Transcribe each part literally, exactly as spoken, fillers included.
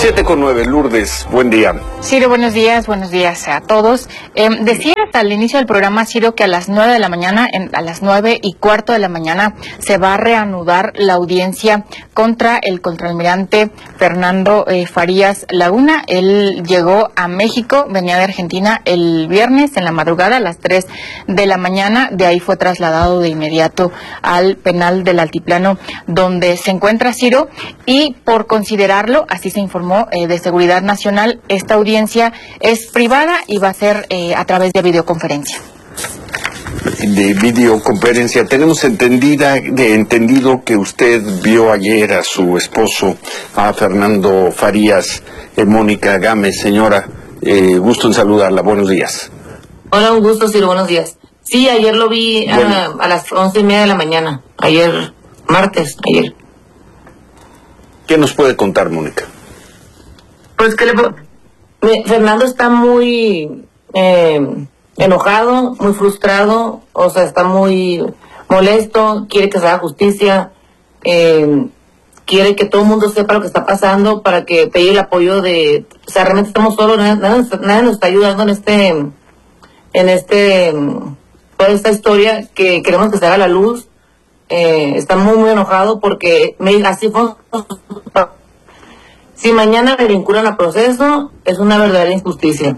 Siete con nueve, Lourdes, buen día. Ciro, buenos días, buenos días a todos. Eh, decías al inicio del programa, Ciro, que a las nueve de la mañana, en, a las nueve y cuarto de la mañana, se va a reanudar la audiencia contra el contraalmirante Fernando eh, Farías Laguna. Él llegó a México, venía de Argentina el viernes en la madrugada a las tres de la mañana. De ahí fue trasladado de inmediato al penal del Altiplano, donde se encuentra Ciro, y por considerarlo, así se informó eh, de Seguridad Nacional, esta audiencia es privada y va a ser eh, a través de videoconferencia. De videoconferencia. Tenemos entendida, de, entendido que usted vio ayer a su esposo, a Fernando Farías. eh, Mónica Gámez, señora, eh, gusto en saludarla, buenos días. Hola, un gusto, Ciro, buenos días. Sí, ayer lo vi a, bueno. a las once y media de la mañana, ayer, martes, ayer. ¿Qué nos puede contar, Mónica? Pues que le me, Fernando está muy eh, enojado, muy frustrado, o sea, está muy molesto, quiere que se haga justicia, eh, quiere que todo el mundo sepa lo que está pasando para que pedir el apoyo de... O sea, realmente estamos solos, nadie, nadie nos está ayudando en este... en este... toda esta historia que queremos que se haga a la luz. Eh, está muy, muy enojado porque me, así fue... Si mañana me vinculan a proceso, es una verdadera injusticia.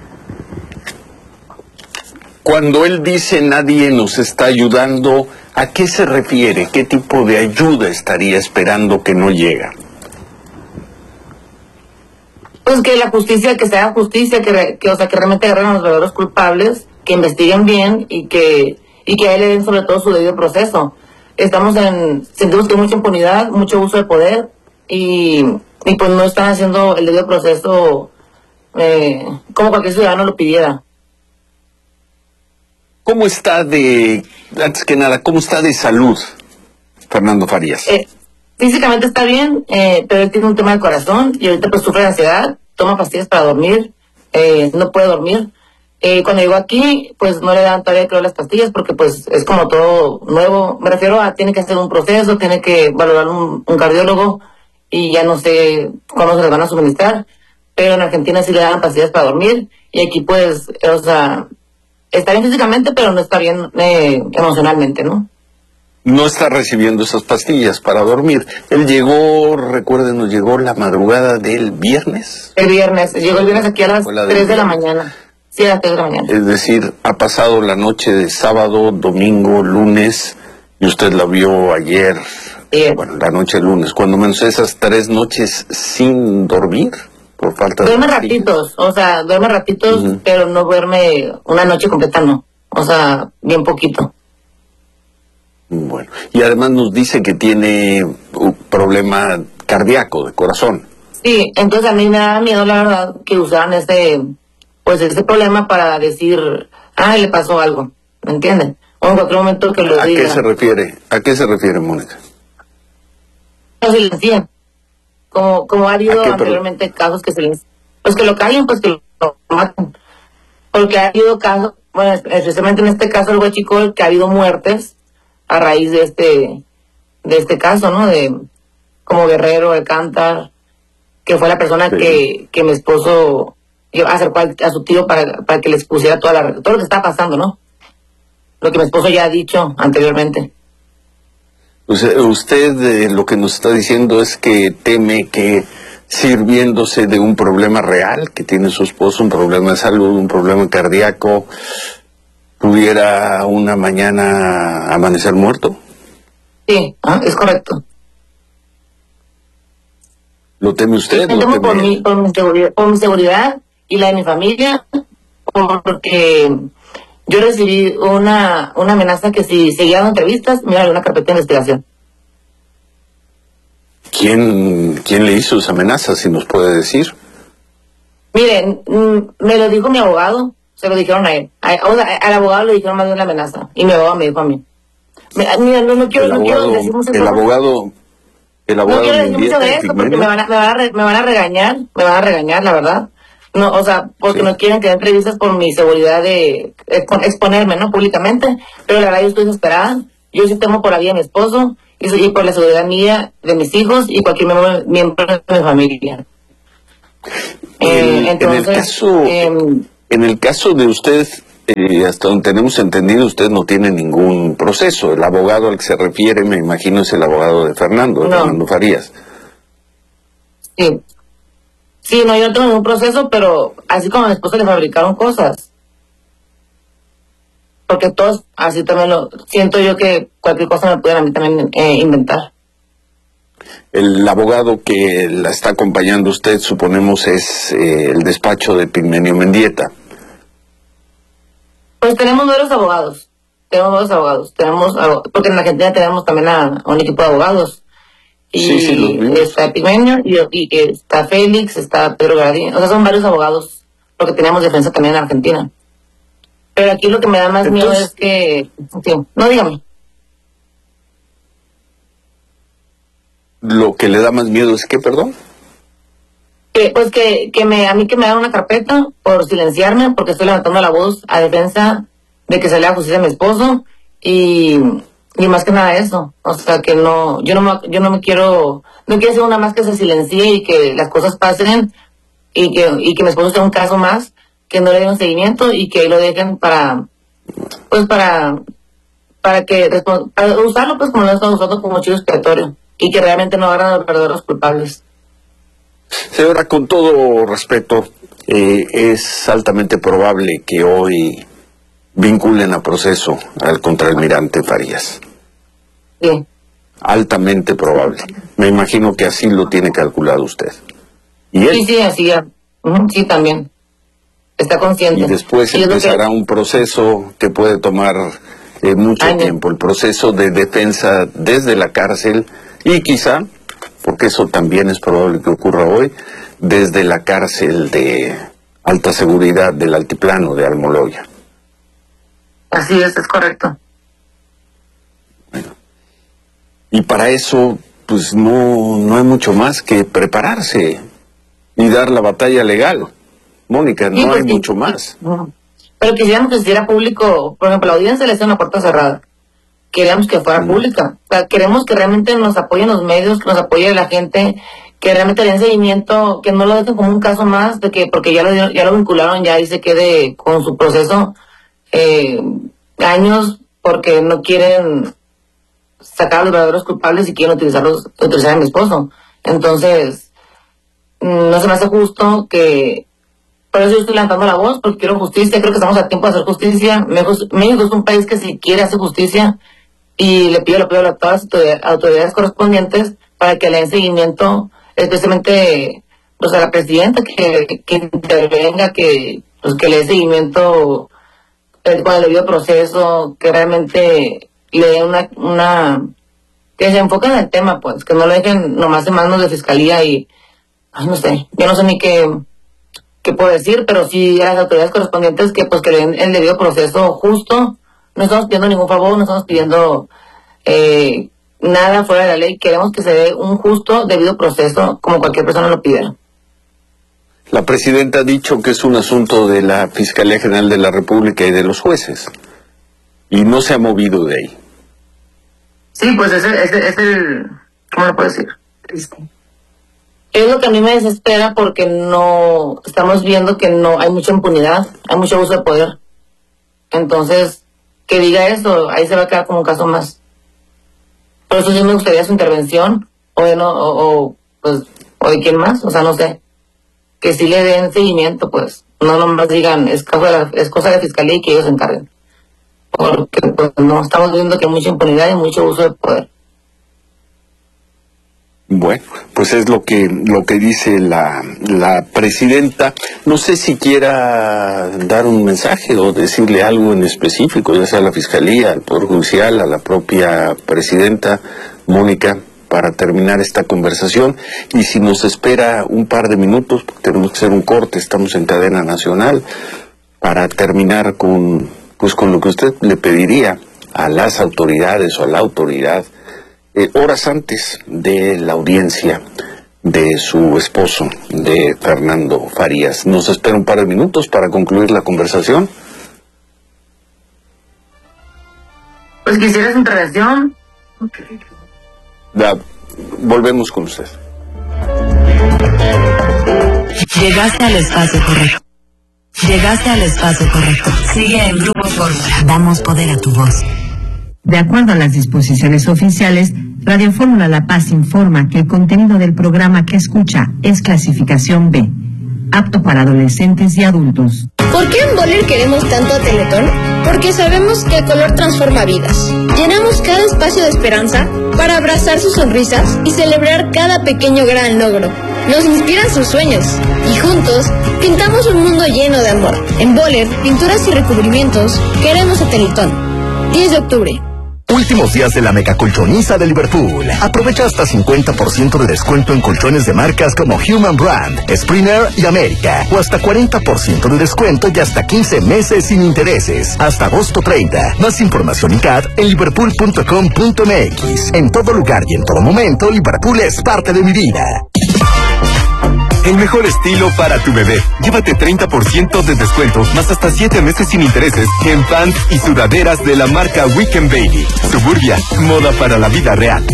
Cuando él dice nadie nos está ayudando, ¿a qué se refiere? ¿Qué tipo de ayuda estaría esperando que no llega? Pues que la justicia, que se haga justicia, que, que o sea, que realmente agarren a los verdaderos culpables, que investiguen bien y que y que a él le den sobre todo su debido proceso. Estamos en, sentimos que hay mucha impunidad, mucho uso de poder y, y pues no están haciendo el debido proceso eh, como cualquier ciudadano lo pidiera. ¿Cómo está de, antes que nada, cómo está de salud Fernando Farías? Eh, físicamente está bien, eh, pero él tiene un tema del corazón y ahorita pues sufre de ansiedad, toma pastillas para dormir, eh, no puede dormir. Eh, cuando llegó aquí, pues no le dan todavía creo las pastillas porque pues es como todo nuevo. Me refiero a, tiene que hacer un proceso, tiene que valorar un, un cardiólogo y ya no sé cómo se les van a suministrar. Pero en Argentina sí le dan pastillas para dormir y aquí pues, o sea, está bien físicamente, pero no está bien eh, emocionalmente, ¿no? No está recibiendo esas pastillas para dormir. Él llegó, recuerden, nos llegó la madrugada del viernes. El viernes, llegó el viernes aquí a las tres de la mañana. Sí, a las tres de la mañana. Es decir, ha pasado la noche de sábado, domingo, lunes, y usted la vio ayer, sí. Bueno, la noche de lunes, cuando menos esas tres noches sin dormir, por falta duerme de... Duerme ratitos, o sea, duerme ratitos, uh-huh. Pero no duerme una noche completa, no. O sea, bien poquito. Bueno, y además nos dice que tiene un problema cardíaco, de corazón. Sí, entonces a mí me da miedo, la verdad, que usaran este... pues ese problema para decir, ah, le pasó algo, ¿me entienden? O en cualquier momento que lo ¿A diga. qué se refiere? ¿A qué se refiere, Mónica? Lo silencian. Como, como ha habido anteriormente casos que se les... Pues que lo callen, pues que lo maten. Porque ha habido casos, bueno, especialmente en este caso el huachicol, que ha habido muertes a raíz de este, de este caso, ¿no? De, como Guerrero, Alcántar, que fue la persona sí. que, que mi esposo... acercó a su tío para, para que les pusiera toda la, todo lo que está pasando, ¿no? Lo que mi esposo ya ha dicho anteriormente. Usted, usted eh, lo que nos está diciendo es que teme que sirviéndose de un problema real que tiene su esposo, un problema de salud, un problema cardíaco, pudiera una mañana amanecer muerto. Sí, ¿ah? Es correcto. ¿Lo teme usted? Yo ¿Lo temo teme por mi, por, mi seguridad, por mi seguridad y la de mi familia, porque yo recibí una, una amenaza que si seguía dando entrevistas, me iba a dar una carpeta de investigación. ¿Quién, ¿Quién le hizo esa amenaza, si nos puede decir? Miren, me lo dijo mi abogado, se lo dijeron a él. A, o sea, al abogado le dijeron más de una amenaza, y mi abogado me dijo a mí. Mira, no, no quiero, el no abogado, quiero decir muchas el cosas. abogado... El abogado no quiero decir mucho de esto porque me van, a, me, van a, me van a regañar, me van a regañar, la verdad. No, o sea, porque sí. No quieren que dé entrevistas por mi seguridad de exponerme, ¿no? Públicamente. Pero la verdad yo estoy desesperada. Yo sí temo por la vida de mi esposo y por la seguridad mía, de mis hijos y cualquier miembro, miembro de mi familia. Eh, entonces, en el caso, eh, en el caso de usted, eh, hasta donde tenemos entendido, usted no tiene ningún proceso. El abogado al que se refiere, me imagino, es el abogado de Fernando, de no. Fernando Farías. Sí. Sí, no, yo no tengo ningún proceso, pero así como a mi esposa le fabricaron cosas. Porque todos, así también lo siento yo, que cualquier cosa me pueden a mí también eh, inventar. El abogado que la está acompañando usted, suponemos, es eh, el despacho de Epigmenio Mendieta. Pues tenemos varios abogados, tenemos varios abogados, tenemos, porque en Argentina tenemos también a, a un equipo de abogados. Y sí, sí, está Epigmenio, y, y está Félix, está Pedro Garadín, o sea, son varios abogados, porque tenemos defensa también en Argentina. Pero aquí lo que me da más Entonces, miedo es que, sí, no, dígame. Lo que le da más miedo es que, perdón. Que, pues que, que me, a mí que me dan una carpeta por silenciarme, porque estoy levantando la voz a defensa de que se le haga justicia a mi esposo, y, y más que nada eso. O sea, que no, yo no me, yo no me quiero, no quiero ser una más que se silencie y que las cosas pasen, y que, y que mi esposo tenga un caso más, que no le den un seguimiento y que ahí lo dejen para, pues para, para que, para usarlo pues como lo están usando como chivo expiatorio, y que realmente no agarran a los verdaderos culpables. Señora, con todo respeto, eh, es altamente probable que hoy vinculen a proceso al contraalmirante Farías. Sí. Altamente probable. Me imagino que así lo tiene calculado usted. ¿Y él? Sí, sí, así ya. Uh-huh, sí, también. Está consciente. Y después y empezará que... un proceso que puede tomar eh, mucho Ay, tiempo, el proceso de defensa desde la cárcel y quizá, porque eso también es probable que ocurra hoy, desde la cárcel de alta seguridad del altiplano de Almoloya. Así es, es correcto. Bueno, y para eso, pues no, no hay mucho más que prepararse y dar la batalla legal. Mónica, no sí, pues, hay sí, mucho más. No. Pero quisiéramos que se hiciera público, por ejemplo, la audiencia le hace una puerta cerrada. Queríamos que fuera mm. pública. O sea, queremos que realmente nos apoyen los medios, que nos apoye la gente, que realmente le den seguimiento, que no lo dejen como un caso más, de que porque ya lo, ya lo vincularon ya y se quede con su proceso eh, años, porque no quieren sacar a los verdaderos culpables y quieren utilizarlos, utilizar a mi esposo. Entonces, no se me hace justo que... Por eso yo estoy levantando la voz, porque quiero justicia, creo que estamos a tiempo de hacer justicia. México, México es un país que si quiere hacer justicia, y le pido, le pido a todas las autoridades correspondientes para que le den seguimiento, especialmente pues, a la presidenta, que, que intervenga, que, pues, que le dé seguimiento eh, con el debido proceso, que realmente le dé una, una, que se enfoquen en el tema, pues, que no lo dejen nomás en manos de fiscalía y, ay, no sé, yo no sé ni qué... qué puedo decir, pero sí a las autoridades correspondientes que pues que le den el debido proceso justo. No estamos pidiendo ningún favor, no estamos pidiendo eh, nada fuera de la ley. Queremos que se dé un justo debido proceso como cualquier persona lo pidiera. La presidenta ha dicho que es un asunto de la Fiscalía General de la República y de los jueces, y no se ha movido de ahí. Sí, pues es el, es el, es el ¿cómo lo puedo decir? Triste. Es lo que a mí me desespera, porque no estamos viendo que no hay mucha impunidad, hay mucho abuso de poder. Entonces, que diga eso, ahí se va a quedar como un caso más. Por eso sí me gustaría su intervención, o de, no, o, o, pues, o de quién más, o sea, no sé. Que sí le den seguimiento, pues. No nomás digan, es cosa de la, es cosa de la fiscalía y que ellos se encarguen. Porque pues no estamos viendo que hay mucha impunidad y mucho abuso de poder. Bueno, pues es lo que lo que dice la, la presidenta. No sé si quiera dar un mensaje o decirle algo en específico, ya sea a la Fiscalía, al Poder Judicial, a la propia presidenta, Mónica, para terminar esta conversación. Y si nos espera un par de minutos, porque tenemos que hacer un corte, estamos en cadena nacional, para terminar con, pues con lo que usted le pediría a las autoridades o a la autoridad, Eh, horas antes de la audiencia de su esposo, de Fernando Farías. ¿Nos espera un par de minutos para concluir la conversación? Pues quisiera su intervención. Da, volvemos con usted. Llegaste al espacio correcto. Llegaste al espacio correcto. Sigue en Grupo Fórmula. Damos poder a tu voz. De acuerdo a las disposiciones oficiales, Radio Fórmula La Paz informa que el contenido del programa que escucha es clasificación B, apto para adolescentes y adultos. ¿Por qué en Boller queremos tanto a Teletón? Porque sabemos que el color transforma vidas. Llenamos cada espacio de esperanza para abrazar sus sonrisas y celebrar cada pequeño gran logro. Nos inspiran sus sueños y juntos pintamos un mundo lleno de amor. En Boller, pinturas y recubrimientos, queremos a Teletón. diez de octubre. Últimos días de la mega colchoniza de Liverpool. Aprovecha hasta cincuenta por ciento de descuento en colchones de marcas como Human Brand, Springer y América. O hasta cuarenta por ciento de descuento y hasta quince meses sin intereses. Hasta agosto treinta. Más información y C A D en liverpool punto com punto m x. En todo lugar y en todo momento, Liverpool es parte de mi vida. El mejor estilo para tu bebé. Llévate treinta por ciento de descuento, más hasta siete meses sin intereses en pants y sudaderas de la marca Weekend Baby. Suburbia, moda para la vida real.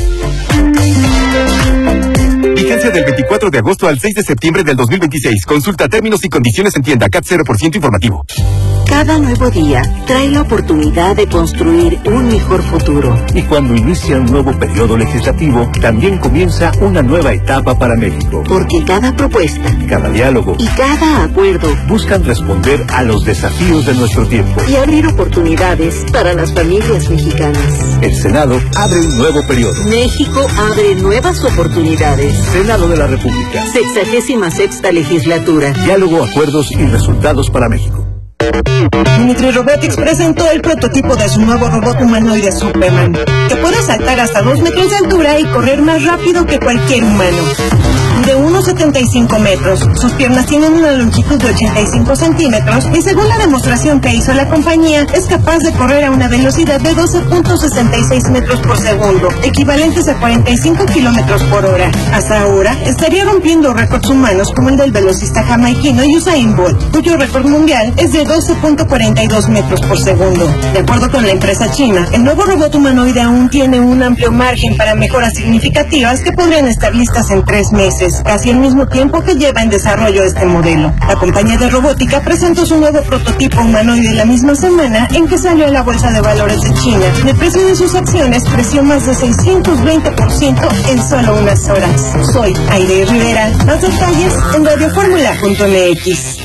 Vigencia del veinticuatro de agosto al seis de septiembre del dos mil veintiséis. Consulta términos y condiciones en tienda. C A T cero por ciento informativo. Cada nuevo día trae la oportunidad de construir un mejor futuro. Y cuando inicia un nuevo periodo legislativo, también comienza una nueva etapa para México. Porque cada propuesta, cada diálogo y cada acuerdo buscan responder a los desafíos de nuestro tiempo y abrir oportunidades para las familias mexicanas. El Senado abre un nuevo periodo. México abre nuevas oportunidades. Senado de la República. Sexagésima sexta legislatura. Diálogo, acuerdos y resultados para México. Dimitri Robotics presentó el prototipo de su nuevo robot humanoide Superman, que puede saltar hasta dos metros de altura y correr más rápido que cualquier humano. De uno setenta y cinco metros, sus piernas tienen una longitud de ochenta y cinco centímetros y según la demostración que hizo la compañía, es capaz de correr a una velocidad de doce punto sesenta y seis metros por segundo, equivalentes a cuarenta y cinco kilómetros por hora. Hasta ahora, estaría rompiendo récords humanos como el del velocista jamaiquino Usain Bolt, cuyo récord mundial es de doce punto cuarenta y dos metros por segundo. De acuerdo con la empresa china, el nuevo robot humanoide aún tiene un amplio margen para mejoras significativas que podrían estar listas en tres meses, casi al mismo tiempo que lleva en desarrollo este modelo. La compañía de robótica presentó su nuevo prototipo humanoide la misma semana en que salió a la bolsa de valores de China. El precio de sus acciones creció más de seiscientos veinte por ciento en solo unas horas. Soy Aire Rivera. Más detalles en radio fórmula punto m x.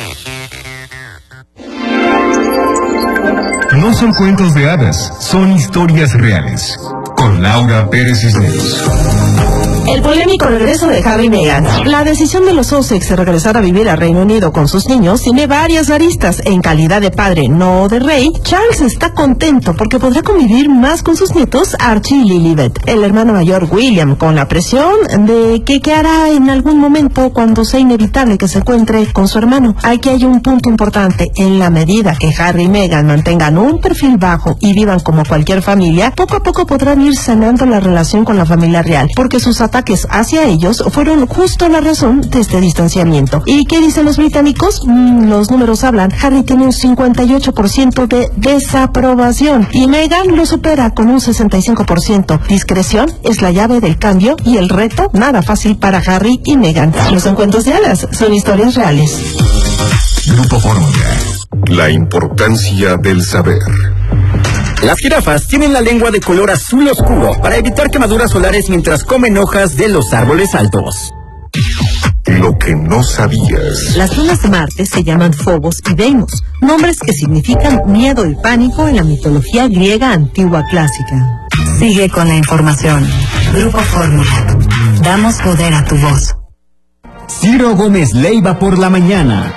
No son cuentos de hadas, son historias reales. Con Laura Pérez Cisneros. El polémico regreso de Harry y Meghan. La decisión de los Sussex de regresar a vivir al Reino Unido con sus niños tiene varias aristas. En calidad de padre, no de rey, Charles está contento porque podrá convivir más con sus nietos Archie y Lilibet. El hermano mayor William, con la presión de que qué hará en algún momento cuando sea inevitable que se encuentre con su hermano. Aquí hay un punto importante. En la medida que Harry y Meghan mantengan un perfil bajo y vivan como cualquier familia, poco a poco podrán ir sanando la relación con la familia real, porque sus ataques hacia ellos fueron justo la razón de este distanciamiento. ¿Y qué dicen los británicos? Mm, los números hablan. Harry tiene un cincuenta y ocho por ciento de desaprobación y Meghan lo supera con un sesenta y cinco por ciento. Discreción es la llave del cambio y el reto nada fácil para Harry y Meghan. No son cuentos de hadas, son historias reales. Grupo Fórmula. La importancia del saber. Las jirafas tienen la lengua de color azul oscuro para evitar quemaduras solares mientras comen hojas de los árboles altos. Lo que no sabías. Las lunas de Marte se llaman Phobos y Deimos, nombres que significan miedo y pánico en la mitología griega antigua clásica. Sigue con la información. Grupo Fórmula. Damos poder a tu voz. Ciro Gómez Leiva por la mañana.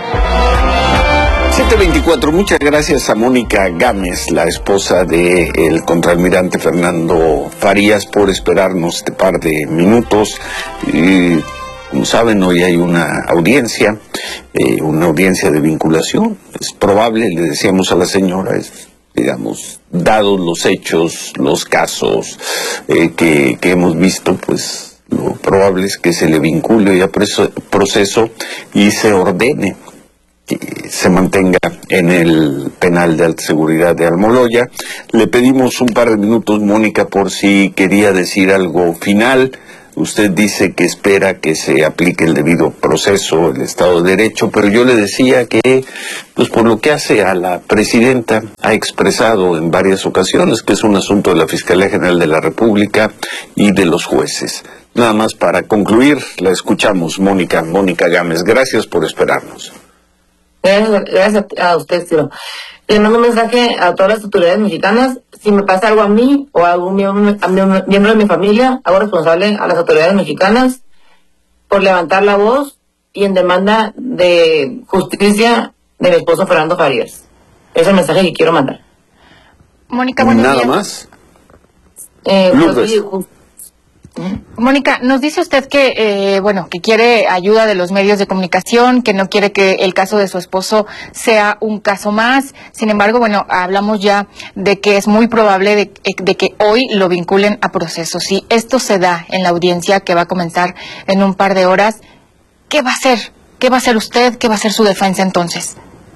siete veinticuatro, muchas gracias a Mónica Gámez, la esposa del contraalmirante Fernando Farías, por esperarnos este par de minutos. Eh, como saben, hoy hay una audiencia, eh, una audiencia de vinculación. Es probable, le decíamos a la señora, es, digamos, dados los hechos, los casos eh, que, que hemos visto, pues lo probable es que se le vincule ya proceso y se ordene que se mantenga en el penal de alta seguridad de Almoloya. Le pedimos un par de minutos, Mónica, por si quería decir algo final Usted dice que espera que se aplique el debido proceso, el Estado de Derecho, pero yo le decía que, pues por lo que hace a la presidenta, ha expresado en varias ocasiones que es un asunto de la Fiscalía General de la República y de los jueces. Nada más para concluir, la escuchamos, Mónica, Mónica Gámez. Gracias por esperarnos. Gracias, gracias a usted, Ciro. Le mando un mensaje a todas las autoridades mexicanas. Si me pasa algo a mí o a algún miembro, a mi, miembro de mi familia, hago responsable a las autoridades mexicanas por levantar la voz y en demanda de justicia de mi esposo Fernando Farías. Ese es el mensaje que quiero mandar. Mónica, buenos ¿Nada días. más? Eh, Lourdes. Pues, Mónica, nos dice usted que, eh, bueno, que quiere ayuda de los medios de comunicación, que no quiere que el caso de su esposo sea un caso más. Sin embargo, bueno, hablamos ya de que es muy probable de, de que hoy lo vinculen a proceso. Si esto se da en la audiencia que va a comenzar en un par de horas, ¿qué va a hacer? ¿Qué va a hacer usted? ¿Qué va a hacer su defensa entonces?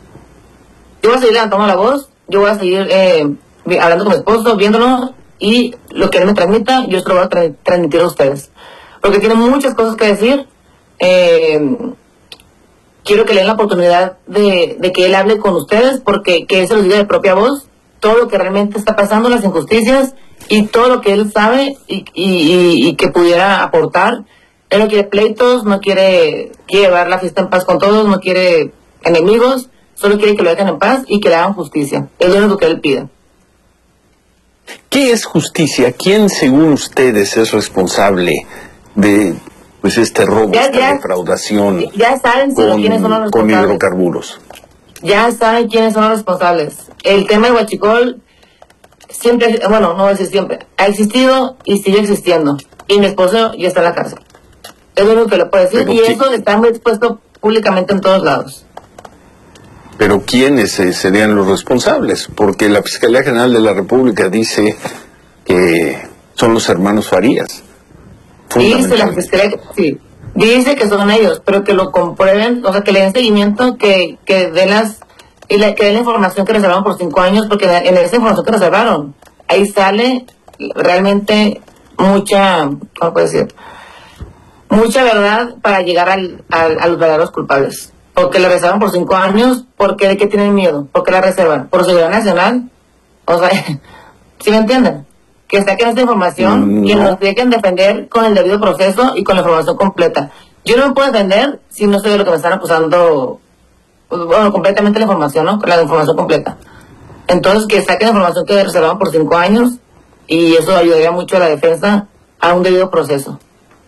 Yo voy a seguir levantando la voz, yo voy a seguir eh, hablando con mi esposo, viéndolo. Y lo que él me transmita, yo se lo voy a tra transmitir a ustedes. Porque tiene muchas cosas que decir. Eh, quiero que le den la oportunidad de, de que él hable con ustedes, porque que él se los diga de propia voz, todo lo que realmente está pasando, las injusticias, y todo lo que él sabe y, y, y, y que pudiera aportar. Él no quiere pleitos, no quiere, quiere llevar la fiesta en paz con todos, no quiere enemigos, solo quiere que lo dejen en paz y que le hagan justicia. Es lo único que él pide. ¿Qué es justicia? ¿Quién, según ustedes, es responsable de pues este robo, ya, esta ya, defraudación ya saben con, quiénes son los responsables. con hidrocarburos? Ya saben quiénes son los responsables. El tema de Huachicol siempre, bueno, no voy a decir siempre, ha existido y sigue existiendo. Y mi esposo ya está en la cárcel. Es lo único que le puedo decir. Pero y ¿qué? eso está muy expuesto públicamente en todos lados. Pero ¿quiénes eh, serían los responsables? Porque la Fiscalía General de la República dice que son los hermanos Farías. Dice la Fiscalía, sí, dice que son ellos, pero que lo comprueben, o sea, que le den seguimiento, que, que den las, y le, que den la información que reservaron por cinco años, porque en esa información que reservaron, ahí sale realmente mucha, ¿cómo puedo decir? Mucha verdad para llegar al, al, a los verdaderos culpables. Porque la reservan por cinco años, porque de qué tienen miedo, porque la reservan, por seguridad nacional, o sea, ¿sí me entienden? Que saquen esta información no. y nos dejen defender con el debido proceso y con la información completa. Yo no me puedo defender si no sé de lo que me están acusando, bueno, completamente la información, ¿no? La información completa. Entonces, que saquen la información que reservaron por cinco años y eso ayudaría mucho a la defensa a un debido proceso.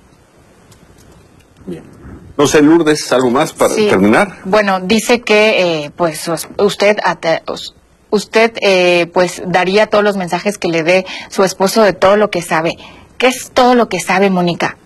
No sé, Lourdes, ¿algo más para Sí. terminar? Bueno, dice que eh, pues usted usted eh, pues daría todos los mensajes que le dé su esposo de todo lo que sabe. ¿Qué es todo lo que sabe, Mónica?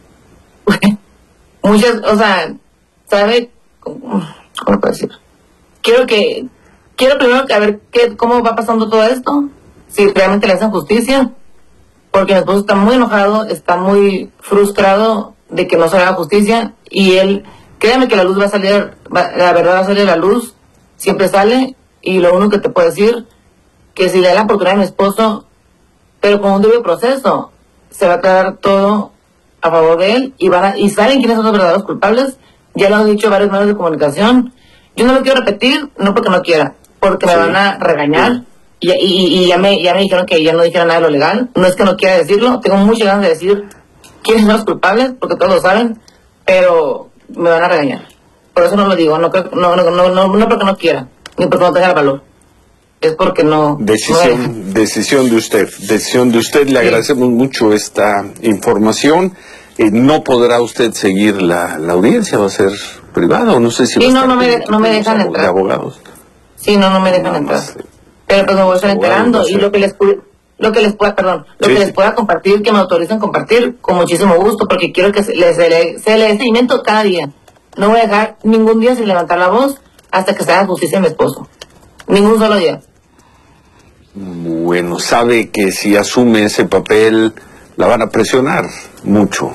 Muchas, o sea, sabe, ¿cómo puedo decir? Quiero que, quiero primero que a ver qué, cómo va pasando todo esto, si realmente le hacen justicia, porque mi esposo está muy enojado, está muy frustrado de que no se haga justicia, y él, créame que la luz va a salir, va, la verdad va a salir a la luz, siempre sale, y lo único que te puedo decir, que si le da la oportunidad a mi esposo, pero con un debido proceso, se va a quedar todo a favor de él, y van a, y saben quiénes son los verdaderos culpables, ya lo han dicho varios medios de comunicación. Yo no lo quiero repetir, no porque no quiera, porque sí. me van a regañar, y, y, y ya, me, ya me dijeron que ya no dijera nada de lo legal, no es que no quiera decirlo, tengo muchas ganas de decir quiénes son los culpables, porque todos lo saben, pero me van a regañar. Por eso no lo digo, no, no, no, no, no, no porque no quiera, ni porque no tenga el valor. Es porque no... Decisión, no decisión de usted, decisión de usted. Le sí. agradecemos mucho esta información. Eh, no podrá usted seguir la, la audiencia, va a ser privada, o no sé si... Sí, va a no, no me, no me dejan entrar. De abogados. Sí, no, no me dejan entrar. Más, pero pues me voy a estar enterando, y lo que les pude... Lo que les pueda, perdón, lo sí, que les pueda compartir, que me autoricen compartir, con muchísimo gusto, porque quiero que se le, se le, se le dé seguimiento cada día. No voy a dejar ningún día sin levantar la voz hasta que se haga justicia a mi esposo. Ningún solo día. Bueno, sabe que si asume ese papel, la van a presionar mucho.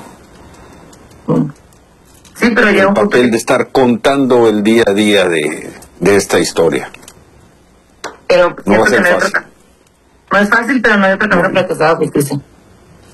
Sí, pero ya el un papel poquito. de estar contando el día a día de, de esta historia. Pero no va a ser fácil. No es fácil, pero no hay otra camino para que se haga justicia.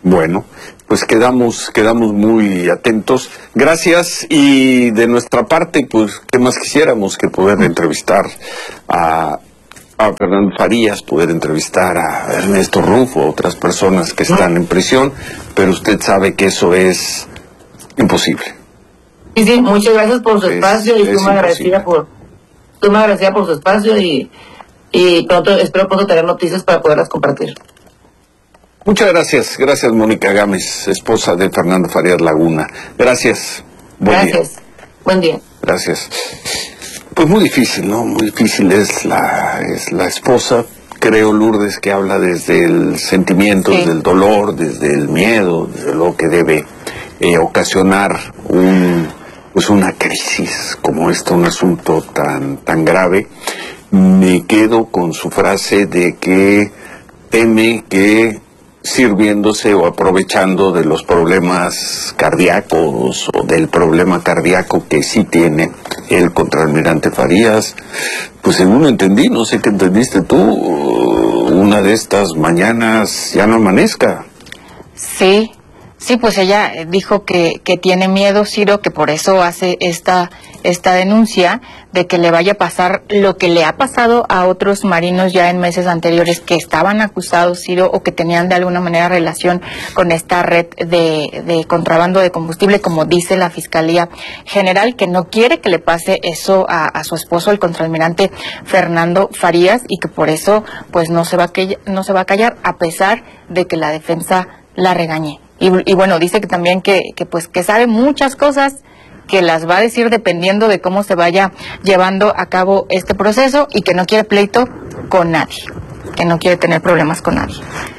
Bueno, pues quedamos, quedamos muy atentos. Gracias, y de nuestra parte, pues, ¿qué más quisiéramos que poder entrevistar a, a Fernando Farías, poder entrevistar a Ernesto Rufo, a otras personas que están en prisión, pero usted sabe que eso es imposible. Sí, sí, muchas gracias por su espacio, y estoy muy agradecida por, estoy muy agradecida por su espacio, y, y pronto, espero pronto tener noticias para poderlas compartir. Muchas gracias, gracias Mónica Gámez, esposa de Fernando Farías Laguna. Gracias, buen gracias. día. Buen día. Gracias. Pues muy difícil, ¿no? Muy difícil es la, es la esposa, creo, Lourdes, que habla desde el sentimiento, sí. desde el dolor, desde el miedo, desde lo que debe eh, ocasionar un, pues una crisis como esta, un asunto tan, tan grave. Me quedo con su frase de que teme que sirviéndose o aprovechando de los problemas cardíacos o del problema cardíaco que sí tiene el contraalmirante Farías, pues según entendí, no sé qué entendiste tú, una de estas mañanas ya no amanezca. Sí, sí, pues ella dijo que, que tiene miedo, Ciro, que por eso hace esta, esta denuncia de que le vaya a pasar lo que le ha pasado a otros marinos ya en meses anteriores que estaban acusados, Ciro, o que tenían de alguna manera relación con esta red de, de contrabando de combustible, como dice la Fiscalía General, que no quiere que le pase eso a, a su esposo, el contraalmirante Fernando Farías, y que por eso pues no se va a, que, no se va a callar, a pesar de que la defensa la regañe. Y, y bueno, dice que también que, que pues que sabe muchas cosas, que las va a decir dependiendo de cómo se vaya llevando a cabo este proceso, y que no quiere pleito con nadie, que no quiere tener problemas con nadie.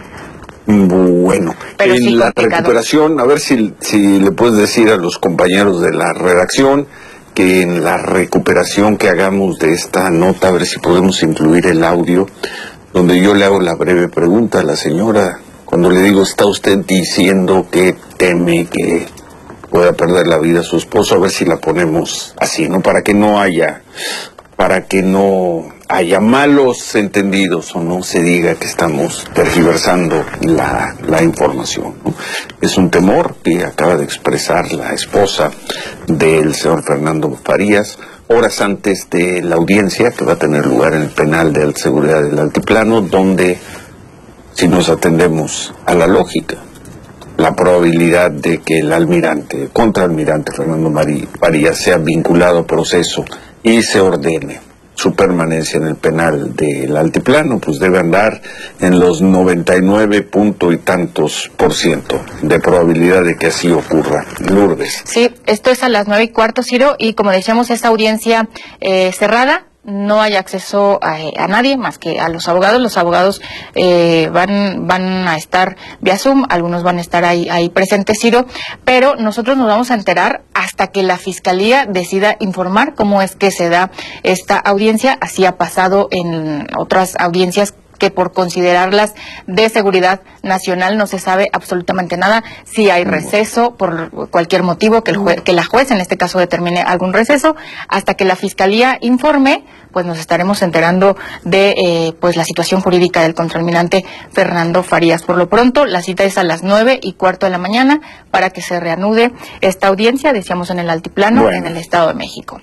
Bueno, pero en sí la complicado. recuperación, a ver si, si le puedes decir a los compañeros de la redacción que en la recuperación que hagamos de esta nota, a ver si podemos incluir el audio, donde yo le hago la breve pregunta a la señora, cuando le digo, ¿está usted diciendo que teme que pueda perder la vida a su esposo? A ver si la ponemos así, ¿no? Para que no haya, para que no haya malos entendidos o no se diga que estamos tergiversando la, la información, ¿no? Es un temor que acaba de expresar la esposa del señor Fernando Farías horas antes de la audiencia que va a tener lugar en el penal de alta seguridad del Altiplano, donde, si nos atendemos a la lógica, la probabilidad de que el almirante, el contraalmirante Fernando Farías sea vinculado a proceso y se ordene su permanencia en el penal del Altiplano, pues debe andar en los noventa y nueve punto y tantos por ciento de probabilidad de que así ocurra. Lourdes. Sí, esto es a las nueve y cuarto, Ciro, y como decíamos, es audiencia eh, cerrada. No hay acceso a, a nadie más que a los abogados. Los abogados eh, van van a estar vía Zoom, algunos van a estar ahí, ahí presentes, Ciro, pero nosotros nos vamos a enterar hasta que la Fiscalía decida informar cómo es que se da esta audiencia. Así ha pasado en otras audiencias que por considerarlas de seguridad nacional no se sabe absolutamente nada. Si hay receso por cualquier motivo, que, el jue que la juez en este caso determine algún receso, hasta que la Fiscalía informe, pues nos estaremos enterando de eh, pues la situación jurídica del contraalmirante Fernando Farías. Por lo pronto, la cita es a las nueve y cuarto de la mañana para que se reanude esta audiencia, decíamos, en el Altiplano, bueno, en el Estado de México.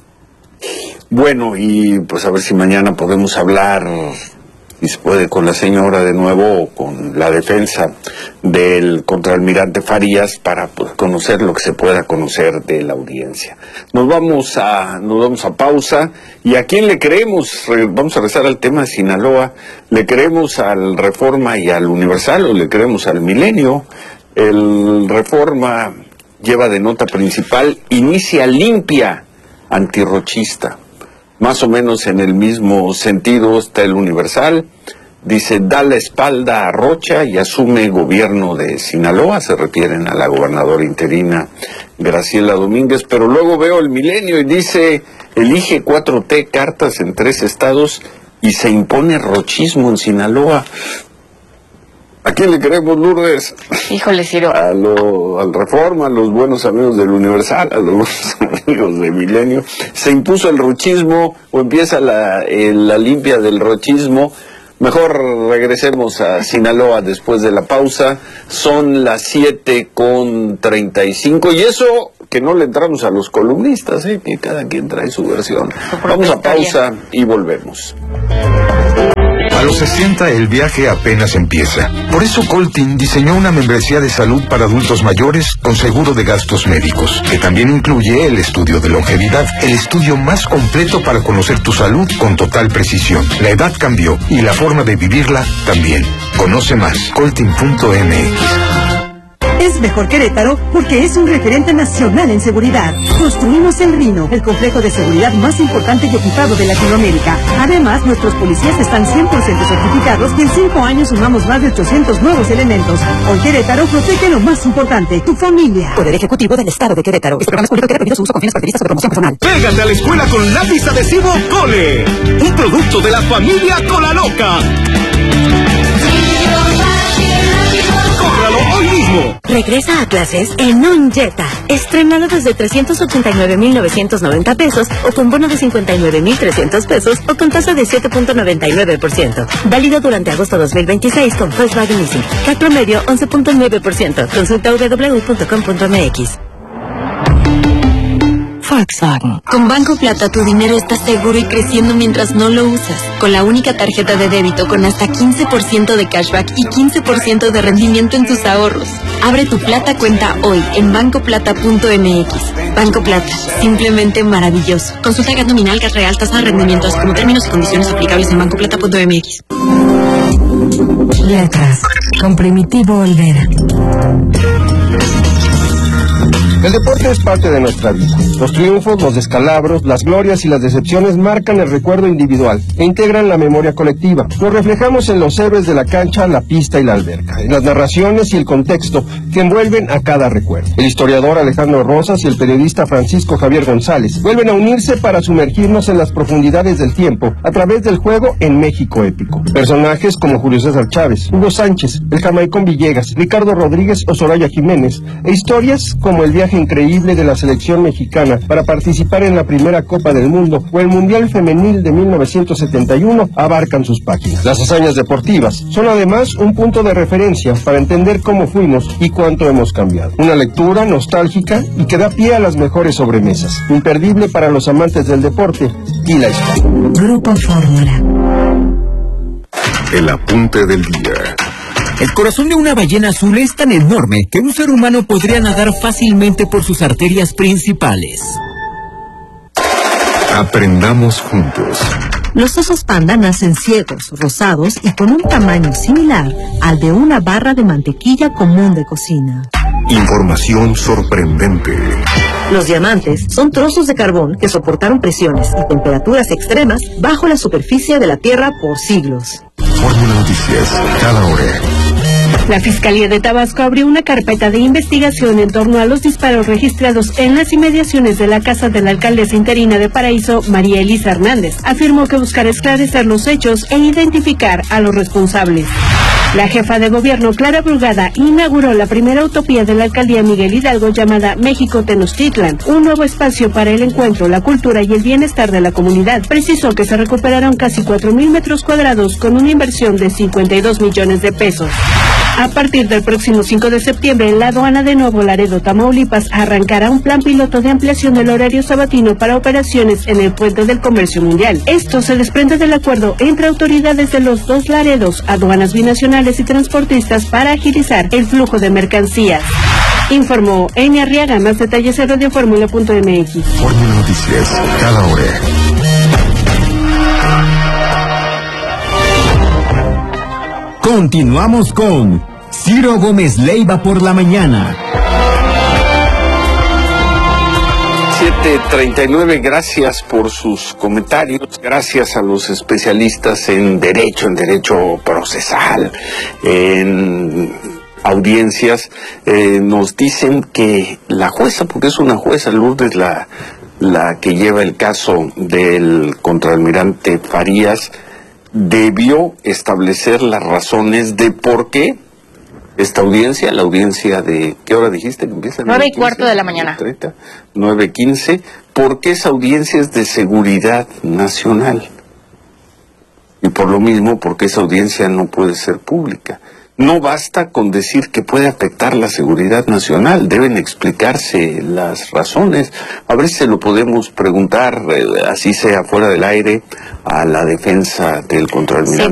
Bueno, y pues a ver si mañana podemos hablar, y se puede, con la señora de nuevo o con la defensa del contraalmirante Farías para pues, conocer lo que se pueda conocer de la audiencia. Nos vamos a nos vamos a pausa. ¿Y a quién le creemos? Vamos a regresar al tema de Sinaloa. ¿Le creemos al Reforma y al Universal o le creemos al Milenio? El Reforma lleva de nota principal: inicia limpia antirrochista. Más o menos en el mismo sentido está el Universal. Dice, da la espalda a Rocha y asume gobierno de Sinaloa. Se refieren a la gobernadora interina Graciela Domínguez. Pero luego veo el Milenio y dice, elige cuatro T cartas en tres estados y se impone rochismo en Sinaloa. ¿A quién le queremos, Lourdes? Híjole, Ciro. A lo, al Reforma, a los buenos amigos del Universal, a los buenos amigos de Milenio. ¿Se impuso el rochismo o empieza la, eh, la limpia del rochismo? Mejor regresemos a Sinaloa después de la pausa. Son las siete con treinta y cinco y eso que no le entramos a los columnistas, ¿eh? Que cada quien trae su versión. Vamos a pausa y volvemos. A los sesenta el viaje apenas empieza. Por eso Coltin diseñó una membresía de salud para adultos mayores con seguro de gastos médicos, que también incluye el estudio de longevidad, el estudio más completo para conocer tu salud con total precisión. La edad cambió y la forma de vivirla también. Conoce más, coltin punto m x. Es mejor Querétaro porque es un referente nacional en seguridad. Construimos el Rino, el complejo de seguridad más importante y equipado de Latinoamérica. Además, nuestros policías están cien por ciento certificados y en cinco años sumamos más de ochocientos nuevos elementos. Hoy Querétaro protege lo más importante, tu familia. Poder Ejecutivo del Estado de Querétaro. Este programa es público que permite su uso con fines partidistas o de promoción personal. Pégate a la escuela con lápiz adhesivo Cole. Un producto de la familia Cola Loca. ¡Córralo hoy mismo! Regresa a clases en Onyeta. Estrenado desde trescientos ochenta y nueve mil novecientos noventa pesos o con bono de cincuenta y nueve mil trescientos pesos o con tasa de siete punto noventa y nueve por ciento. Válido durante agosto dos mil veintiséis con Volkswagen Leasing. C A C promedio once punto nueve por ciento. Consulta w w w punto com punto m x. Volkswagen. Con Banco Plata tu dinero está seguro y creciendo mientras no lo usas. Con la única tarjeta de débito con hasta quince por ciento de cashback y quince por ciento de rendimiento en tus ahorros. Abre tu Plata cuenta hoy en banco plata punto m x. Banco Plata, simplemente maravilloso. Consulta gas nominal, gas real, tasa de rendimiento, así como términos y condiciones aplicables en banco plata punto m x. Letras, con Primitivo Olvera. El deporte es parte de nuestra vida. Los triunfos, los descalabros, las glorias y las decepciones marcan el recuerdo individual e integran la memoria colectiva. Lo reflejamos en los héroes de la cancha, la pista y la alberca, en las narraciones y el contexto que envuelven a cada recuerdo. El historiador Alejandro Rosas y el periodista Francisco Javier González vuelven a unirse para sumergirnos en las profundidades del tiempo a través del juego en México épico. Personajes como Julio César Chávez, Hugo Sánchez, el Jamaicón Villegas, Ricardo Rodríguez o Soraya Jiménez, e historias como el viaje increíble de la selección mexicana para participar en la primera Copa del Mundo o el Mundial Femenil de mil novecientos setenta y uno abarcan sus páginas. Las hazañas deportivas son además un punto de referencia para entender cómo fuimos y cuánto hemos cambiado. Una lectura nostálgica y que da pie a las mejores sobremesas, imperdible para los amantes del deporte y la historia. Grupo Fórmula. El apunte del día. El corazón de una ballena azul es tan enorme que un ser humano podría nadar fácilmente por sus arterias principales. Aprendamos juntos. Los osos panda nacen ciegos, rosados y con un tamaño similar al de una barra de mantequilla común de cocina. Información sorprendente. Los diamantes son trozos de carbón que soportaron presiones y temperaturas extremas bajo la superficie de la Tierra por siglos. Fórmula Noticias, cada hora. La Fiscalía de Tabasco abrió una carpeta de investigación en torno a los disparos registrados en las inmediaciones de la casa de la alcaldesa interina de Paraíso, María Elisa Hernández. Afirmó que buscará esclarecer los hechos e identificar a los responsables. La jefa de gobierno, Clara Brugada, inauguró la primera utopía de la alcaldía Miguel Hidalgo llamada México Tenochtitlan, un nuevo espacio para el encuentro, la cultura y el bienestar de la comunidad. Precisó que se recuperaron casi cuatro mil metros cuadrados con una inversión de cincuenta y dos millones de pesos. A partir del próximo cinco de septiembre, en la aduana de Nuevo Laredo, Tamaulipas, arrancará un plan piloto de ampliación del horario sabatino para operaciones en el Puente del Comercio Mundial. Esto se desprende del acuerdo entre autoridades de los dos Laredos, aduanas binacionales y transportistas para agilizar el flujo de mercancías. Informó Eni Arriaga. Más detalles en radio fórmula punto m x. Fórmula Noticias, cada hora. Continuamos con Ciro Gómez Leiva por la mañana. siete treinta y nueve, gracias por sus comentarios, gracias a los especialistas en derecho, en derecho procesal, en audiencias. Eh, nos dicen que la jueza, porque es una jueza, Lourdes, la, la que lleva el caso del contraalmirante Farías, debió establecer las razones de por qué esta audiencia, la audiencia de, ¿qué hora dijiste que empieza? Nueve y cuarto de la mañana. nueve quince, ¿por qué esa audiencia es de seguridad nacional? Y por lo mismo, porque esa audiencia no puede ser pública. No basta con decir que puede afectar la seguridad nacional, deben explicarse las razones. A ver si se lo podemos preguntar, eh, así sea fuera del aire, a la defensa del contraalmirante.